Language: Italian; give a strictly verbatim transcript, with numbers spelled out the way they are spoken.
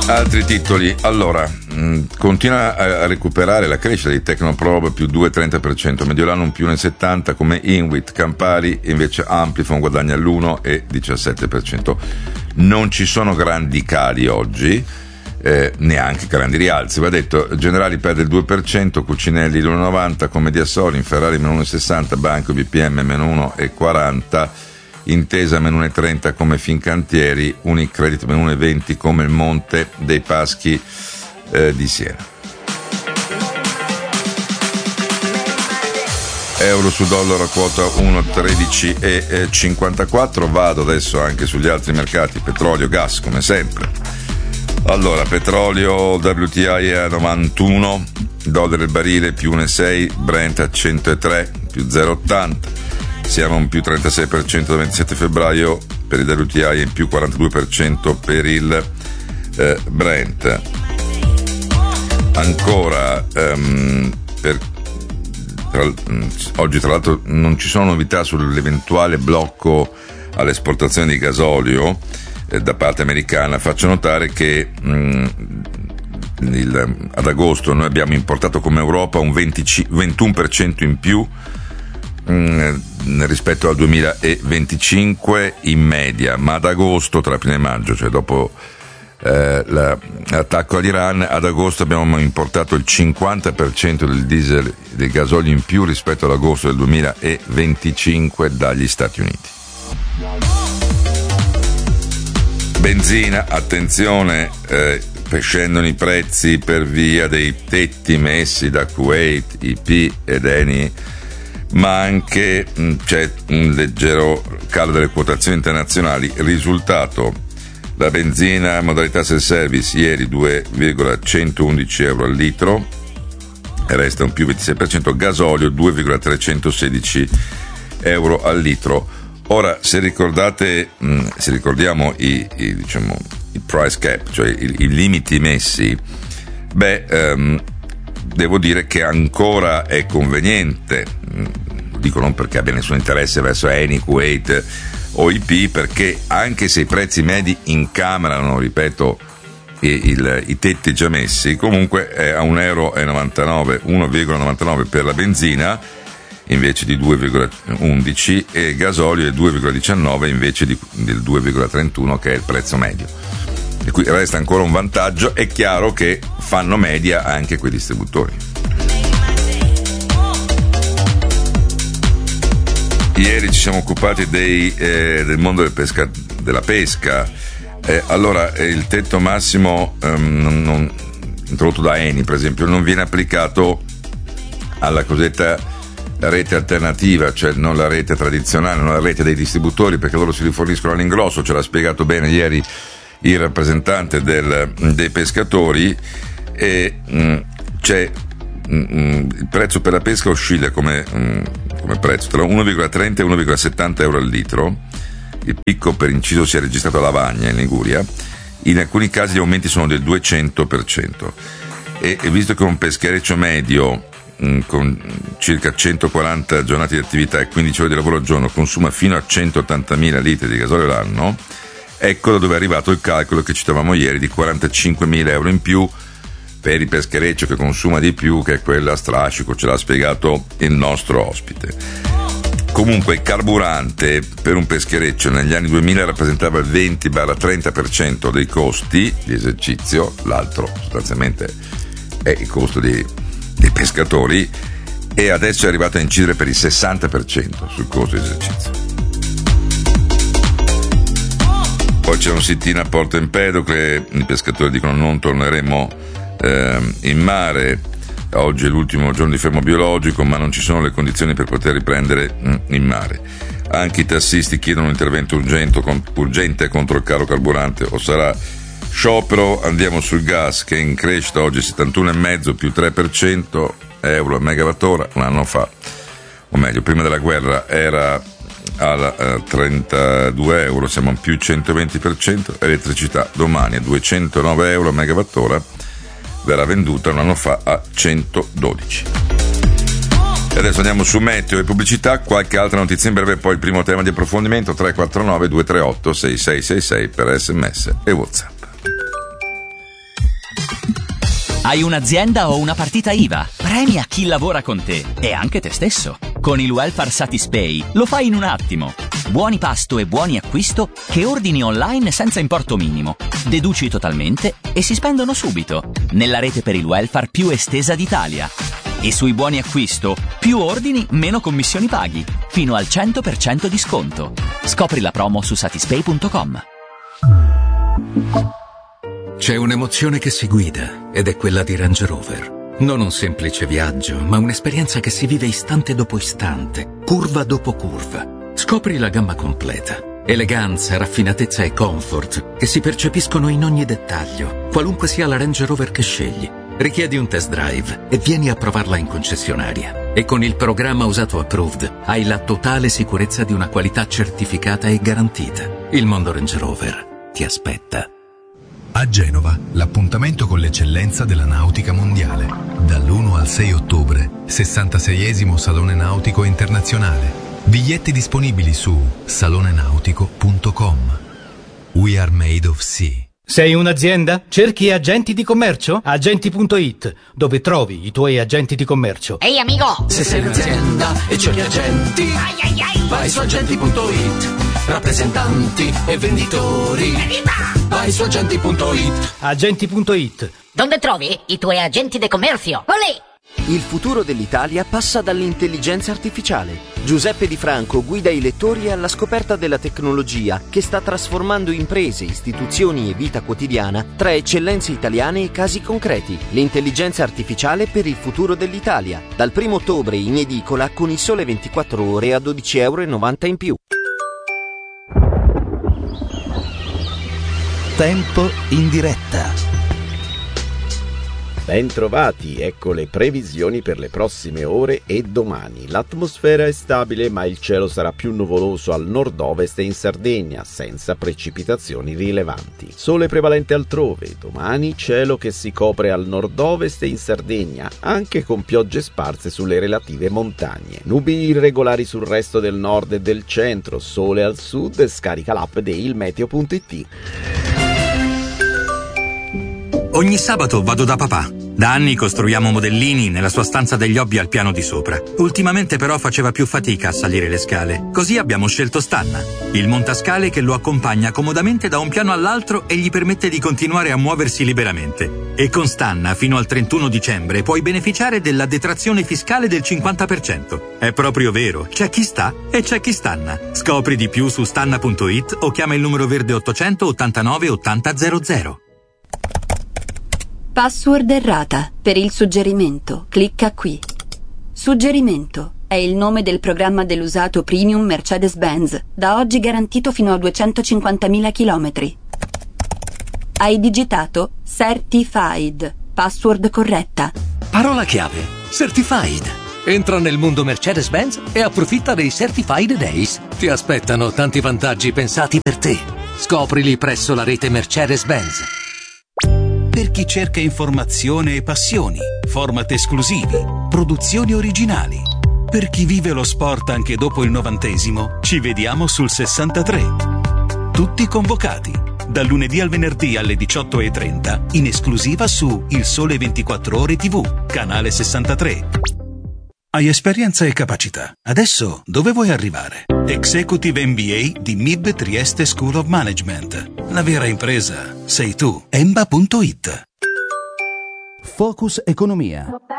Altri titoli. Allora, mh, continua a, a recuperare la crescita di Tecnoprobe più due virgola trenta per cento, Mediolanum più uno virgola settanta per cento, come Inwit, Campari invece Amplifon guadagna l'uno virgola diciassette per cento. Non ci sono grandi cali oggi, eh, neanche grandi rialzi. Va detto, Generali perde il due per cento, Cucinelli l'uno virgola novanta per cento, come Diasorin, Ferrari meno uno virgola sessanta per cento, Banco B P M meno uno virgola quaranta per cento, Intesa meno uno virgola trenta per cento come Fincantieri, Unicredit meno uno virgola venti per cento come il Monte dei Paschi eh, di Siena. Euro su dollaro a quota uno virgola tredici e cinquantaquattro. Vado adesso anche sugli altri mercati, petrolio, gas come sempre. Allora, petrolio W T I a novantuno dollari il barile più uno virgola sei, Brent a centotré più zero virgola ottanta. Siamo un più trentasei per cento da ventisette febbraio per il W T I e in più quarantadue per cento per il eh, Brent. Ancora um, per, tra, oggi tra l'altro non ci sono novità sull'eventuale blocco all'esportazione di gasolio eh, da parte americana. Faccio notare che um, il, ad agosto noi abbiamo importato come Europa un venti, ventuno per cento in più rispetto al duemilaventicinque in media, ma ad agosto, tra aprile e maggio, cioè dopo eh, la, l'attacco all'Iran, ad agosto abbiamo importato il cinquanta per cento del diesel, del gasolio in più rispetto all'agosto del duemilaventicinque dagli Stati Uniti. Benzina, attenzione, eh, scendono i prezzi per via dei tetti messi da Kuwait, I P ed Eni, ma anche mh, c'è un leggero calo delle quotazioni internazionali. Risultato: la benzina modalità self-service ieri due virgola centoundici euro al litro, resta un più ventisei per cento, gasolio due virgola trecentosedici euro al litro. Ora, se ricordate, mh, se ricordiamo i, i, diciamo, i price cap, cioè i, i limiti messi, beh, um, devo dire che ancora è conveniente, dico non perché abbia nessun interesse verso Eni, Kuwait o I P, perché anche se i prezzi medi incamerano, ripeto, i, il, i tetti già messi, comunque è a un euro e novantanove, uno virgola novantanove per la benzina invece di due virgola undici e gasolio è due virgola diciannove invece di, del due virgola trentuno che è il prezzo medio. E qui resta ancora un vantaggio. È chiaro che fanno media anche quei distributori. Ieri ci siamo occupati dei, eh, del mondo del pesca, della pesca. Eh, allora, eh, il tetto massimo ehm, non, non, introdotto da Eni, per esempio, non viene applicato alla cosiddetta rete alternativa, cioè non la rete tradizionale, non la rete dei distributori, perché loro si riforniscono all'ingrosso. Ce l'ha spiegato bene ieri il rappresentante del, dei pescatori, e mh, c'è mh, il prezzo per la pesca oscilla come, mh, come prezzo tra uno virgola trenta e uno virgola settanta euro al litro. Il picco per inciso si è registrato a Lavagna in Liguria. In alcuni casi gli aumenti sono del duecento per cento, e, e visto che un peschereccio medio mh, con circa centoquaranta giornate di attività e quindici ore di lavoro al giorno consuma fino a centottantamila litri di gasolio l'anno, ecco da dove è arrivato il calcolo che citavamo ieri di quarantacinquemila euro in più per il peschereccio che consuma di più, che è quella a strascico. Ce l'ha spiegato il nostro ospite. Comunque il carburante per un peschereccio negli anni duemila rappresentava il venti trenta per cento dei costi di esercizio, l'altro sostanzialmente è il costo dei, dei pescatori, e adesso è arrivato a incidere per il sessanta per cento sul costo di esercizio. Poi c'è un sit-in a Porto Empedocle, i pescatori dicono non torneremo eh, in mare, oggi è l'ultimo giorno di fermo biologico, ma non ci sono le condizioni per poter riprendere mh, in mare. Anche i tassisti chiedono un intervento urgente, con, urgente contro il caro carburante, o sarà sciopero. Andiamo sul gas, che è in crescita oggi settantuno virgola cinque più tre per cento euro a megawattora. Un anno fa, o meglio prima della guerra, era a uh, trentadue euro, siamo a più centoventi per cento. Elettricità domani a duecentonove euro a megawattora, verrà venduta un anno fa a centododici. E adesso andiamo su meteo e pubblicità, qualche altra notizia in breve, poi il primo tema di approfondimento. Tre quattro nove due tre otto sei sei sei sei per sms e WhatsApp. Hai un'azienda o una partita I V A? Premia chi lavora con te e anche te stesso. Con il Welfare Satispay lo fai in un attimo. Buoni pasto e buoni acquisto che ordini online senza importo minimo. Deduci totalmente e si spendono subito. Nella rete per il welfare più estesa d'Italia. E sui buoni acquisto, più ordini, meno commissioni paghi. Fino al cento per cento di sconto. Scopri la promo su satispay punto com. C'è un'emozione che si guida ed è quella di Range Rover. Non un semplice viaggio, ma un'esperienza che si vive istante dopo istante, curva dopo curva. Scopri la gamma completa. Eleganza, raffinatezza e comfort che si percepiscono in ogni dettaglio, qualunque sia la Range Rover che scegli. Richiedi un test drive e vieni a provarla in concessionaria. E con il programma Usato Approved hai la totale sicurezza di una qualità certificata e garantita. Il mondo Range Rover ti aspetta. A Genova, l'appuntamento con l'eccellenza della nautica mondiale. Dall'primo al sei ottobre, sessantaseiesimo Salone Nautico Internazionale. Biglietti disponibili su salone nautico punto com. We are made of sea. Sei un'azienda? Cerchi agenti di commercio? Agenti punto it, dove trovi i tuoi agenti di commercio. Ehi amico! Se sei un'azienda e cerchi agenti, ai ai ai. vai su agenti punto it. Rappresentanti e venditori, Evviva! vai su agenti punto it. Agenti punto it. Dove trovi i tuoi agenti di commercio? Olè! Il futuro dell'Italia passa dall'intelligenza artificiale. Giuseppe Di Franco guida i lettori alla scoperta della tecnologia che sta trasformando imprese, istituzioni e vita quotidiana tra eccellenze italiane e casi concreti. L'intelligenza artificiale per il futuro dell'Italia. Dal primo ottobre in edicola con Il Sole ventiquattro Ore a dodici e novanta euro in più. Tempo in diretta. Bentrovati, ecco le previsioni per le prossime ore e domani. L'atmosfera è stabile, ma il cielo sarà più nuvoloso al nord-ovest e in Sardegna, senza precipitazioni rilevanti. Sole prevalente altrove. Domani cielo che si copre al nord-ovest e in Sardegna, anche con piogge sparse sulle relative montagne. Nubi irregolari sul resto del nord e del centro, sole al sud. Scarica l'app di ilmeteo punto it. Ogni sabato vado da papà. Da anni costruiamo modellini nella sua stanza degli hobby al piano di sopra. Ultimamente però faceva più fatica a salire le scale. Così abbiamo scelto Stanna, il montascale che lo accompagna comodamente da un piano all'altro e gli permette di continuare a muoversi liberamente. E con Stanna fino al trentuno dicembre puoi beneficiare della detrazione fiscale del cinquanta per cento. È proprio vero, c'è chi sta e c'è chi stanna. Scopri di più su stanna punto it o chiama il numero verde ottocento ottantanove ottanta zero zero. Password errata. Per il suggerimento, clicca qui. Suggerimento è il nome del programma dell'usato premium Mercedes-Benz, da oggi garantito fino a duecentocinquantamila chilometri. Hai digitato Certified. Password corretta. Parola chiave: Certified. Entra nel mondo Mercedes-Benz e approfitta dei Certified Days. Ti aspettano tanti vantaggi pensati per te. Scoprili presso la rete Mercedes-Benz. Per chi cerca informazione e passioni, format esclusivi, produzioni originali. Per chi vive lo sport anche dopo il novantesimo, ci vediamo sul sessantatré. Tutti convocati, dal lunedì al venerdì alle diciotto e trenta, in esclusiva su Il Sole ventiquattro Ore tivù, canale sessantatré. Hai esperienza e capacità. Adesso dove vuoi arrivare? Executive M B A di M I B Trieste School of Management. La vera impresa sei tu. Emba punto it. Focus Economia.